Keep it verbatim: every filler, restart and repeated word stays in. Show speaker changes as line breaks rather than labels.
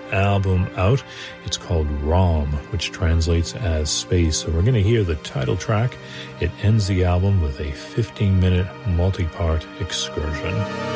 album out. It's called ROM, which translates as space. So we're going to hear the title track. It ends the album with a fifteen-minute multi-part excursion.